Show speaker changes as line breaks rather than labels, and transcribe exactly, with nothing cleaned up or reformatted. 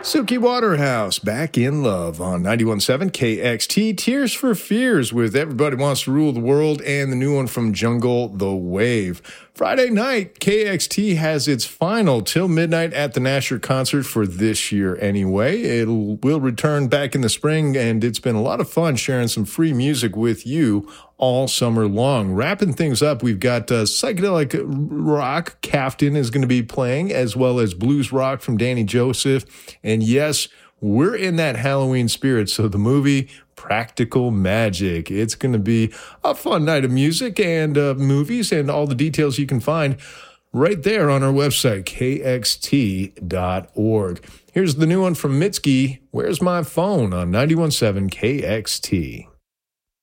Suki Waterhouse, Back in Love on ninety-one point seven K X T. Tears for Fears with Everybody Wants to Rule the World and the new one from Jungle, The Wave. Friday night, K X T has its final Till Midnight at the Nasher concert for this year anyway. It will return back in the spring, and it's been a lot of fun sharing some free music with you all summer long. Wrapping things up, we've got uh, psychedelic rock. Kaftan is going to be playing, as well as blues rock from Danny Joseph. And yes, we're in that Halloween spirit, so the movie Practical Magic. It's going to be a fun night of music and uh, movies, and all the details you can find right there on our website, K X T dot org. Here's the new one from Mitski, Where's My Phone on ninety-one point seven K X T.